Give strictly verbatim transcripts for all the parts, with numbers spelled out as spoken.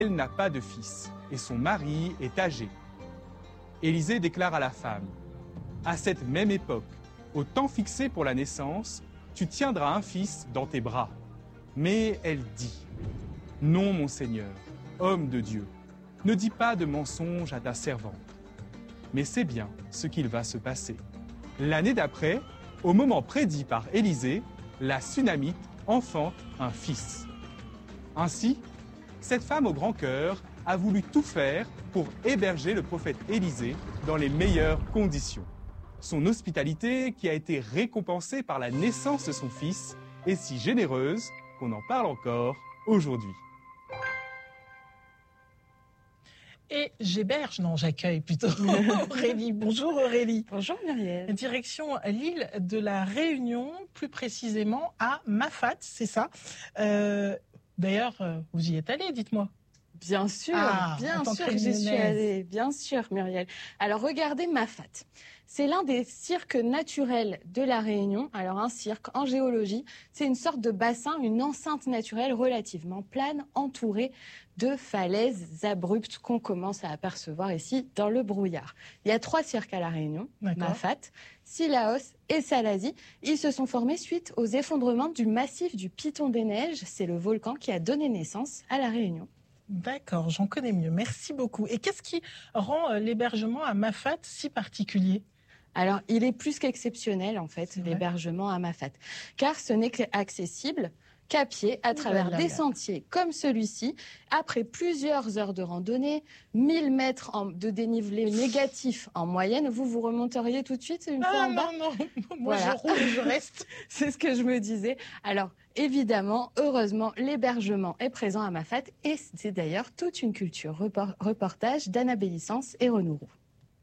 Elle n'a pas de fils et son mari est âgé. Élisée déclare à la femme, « À cette même époque, au temps fixé pour la naissance, tu tiendras un fils dans tes bras. » Mais elle dit, « Non, mon Seigneur, homme de Dieu, ne dis pas de mensonge à ta servante. » Mais c'est bien ce qu'il va se passer. L'année d'après, au moment prédit par Élisée, la Sunamite enfante un fils. Ainsi, cette femme au grand cœur a voulu tout faire pour héberger le prophète Élisée dans les meilleures conditions. Son hospitalité, qui a été récompensée par la naissance de son fils, est si généreuse qu'on en parle encore aujourd'hui. Et j'héberge, non, j'accueille plutôt Aurélie. Bonjour Aurélie. Bonjour Muriel. Direction l'île de la Réunion, plus précisément à Mafate, c'est ça. Euh, D'ailleurs, vous y êtes allée, dites-moi. Bien sûr, ah, bien sûr que j'y suis allée, bien sûr Muriel. Alors regardez Mafate. C'est l'un des cirques naturels de la Réunion. Alors un cirque en géologie, c'est une sorte de bassin, une enceinte naturelle relativement plane, entourée de falaises abruptes qu'on commence à apercevoir ici dans le brouillard. Il y a trois cirques à la Réunion, Mafate, Sillaos et Salazie. Ils se sont formés suite aux effondrements du massif du Piton des Neiges. C'est le volcan qui a donné naissance à la Réunion. D'accord, j'en connais mieux. Merci beaucoup. Et qu'est-ce qui rend l'hébergement à Mafate si particulier ? Alors, il est plus qu'exceptionnel, en fait, l'hébergement à Mafate. Car ce n'est accessible qu'à pied, à travers des sentiers comme celui-ci. Après plusieurs heures de randonnée, mille mètres en, de dénivelé négatif en moyenne, vous vous remonteriez tout de suite une fois ah, en bas ? Non, non, moi voilà. Je roule et je reste. C'est ce que je me disais. Alors, évidemment, heureusement, l'hébergement est présent à Mafate et c'est d'ailleurs toute une culture. Report, reportage d'Annabelle Sens et Renaud Roux.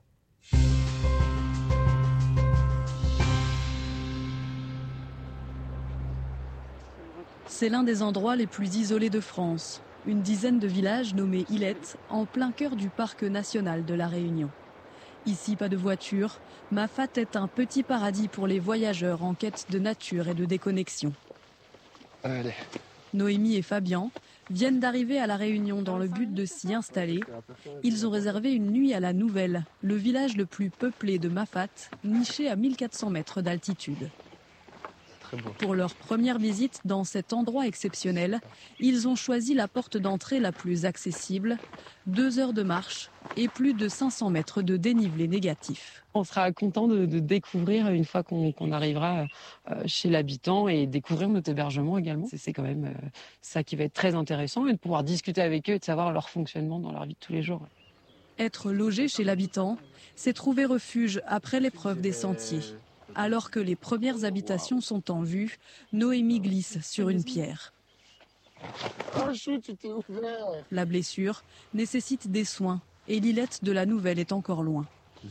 C'est l'un des endroits les plus isolés de France. Une dizaine de villages nommés Ilettes, en plein cœur du parc national de la Réunion. Ici, pas de voiture, Mafate est un petit paradis pour les voyageurs en quête de nature et de déconnexion. Allez. Noémie et Fabien viennent d'arriver à la Réunion dans le but de s'y installer. Ils ont réservé une nuit à la Nouvelle, le village le plus peuplé de Mafate, niché à mille quatre cents mètres d'altitude. Pour leur première visite dans cet endroit exceptionnel, ils ont choisi la porte d'entrée la plus accessible, deux heures de marche et plus de cinq cents mètres de dénivelé négatif. On sera content de, de découvrir une fois qu'on qu'on arrivera euh, chez l'habitant et découvrir notre hébergement également. C'est quand même euh, ça qui va être très intéressant et de pouvoir discuter avec eux et de savoir leur fonctionnement dans leur vie de tous les jours. Être logé chez l'habitant, c'est trouver refuge après l'épreuve des sentiers. Alors que les premières habitations sont en vue, Noémie glisse sur une pierre. La blessure nécessite des soins et l'Ilette de la Nouvelle est encore loin.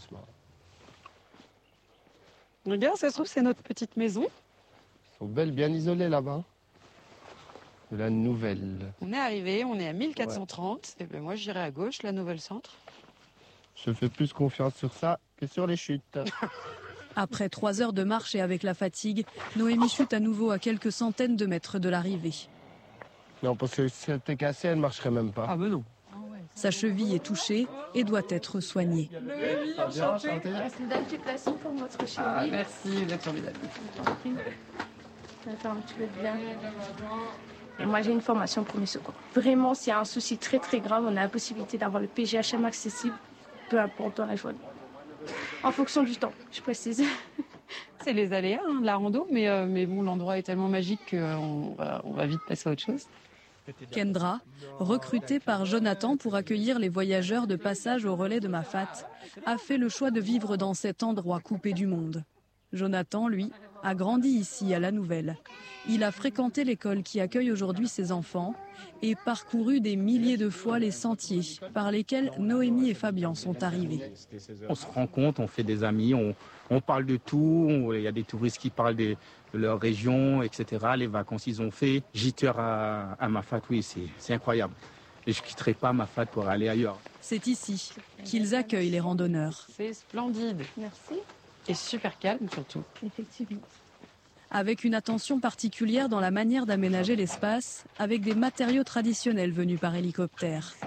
Regarde, ça se trouve, c'est notre petite maison. Ils sont belles, bien isolées là-bas. De la Nouvelle. On est arrivé, on est à mille quatre cent trente. Ouais. Et ben moi, j'irai à gauche, la Nouvelle Centre. Je fais plus confiance sur ça que sur les chutes. Après trois heures de marche et avec la fatigue, Noémie chute à nouveau à quelques centaines de mètres de l'arrivée. Non, parce que si elle était cassée, elle ne marcherait même pas. Ah ben non. Sa cheville est touchée et doit être soignée. Noémie, enchantée. C'est une dame qui est placée pour votre cheville. Ah, merci, vous êtes formidable. Attends, tu veux bien. Moi, j'ai une formation premier secours. Vraiment, s'il y a un souci très très grave, on a la possibilité d'avoir le P G H M accessible, peu importe dans la journée. En fonction du temps, je précise. C'est les aléas hein, de la rando, mais, euh, mais bon, l'endroit est tellement magique qu'on va, on va vite passer à autre chose. Kendra, recrutée par Jonathan pour accueillir les voyageurs de passage au relais de Mafate, a fait le choix de vivre dans cet endroit coupé du monde. Jonathan, lui, a grandi ici à la Nouvelle. Il a fréquenté l'école qui accueille aujourd'hui ses enfants et parcouru des milliers de fois les sentiers par lesquels Noémie et Fabien sont arrivés. On se rencontre, on fait des amis, on, on parle de tout. Il y a des touristes qui parlent de, de leur région, et cetera. Les vacances qu'ils ont fait. Gîte à, à Mafate, oui, c'est incroyable. Et je ne quitterai pas Mafate pour aller ailleurs. C'est ici qu'ils accueillent les randonneurs. C'est splendide. Merci. Et super calme surtout. Effectivement. avec une attention particulière dans la manière d'aménager l'espace, avec des matériaux traditionnels venus par hélicoptère.